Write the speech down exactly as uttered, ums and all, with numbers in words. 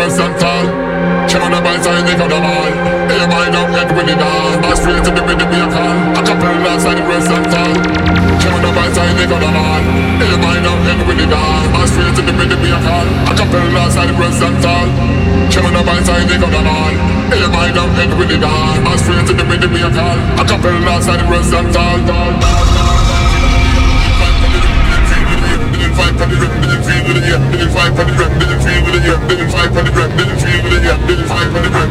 presental. Check on the bike side, they got the ball. Hey, mind up, get with the dance. Bass straight to the rhythm, we a call. A cappella side, the presental. Check on the bike side, they got the ball. Hey, mind up, get with the dance. Bass straight to the rhythm, we a call. A cappella side, the presental. Check on the bike side, they got the ball. Hey, mind up, get with the dance. Bass straight to the rhythm, we a call. A cappella side, the presental.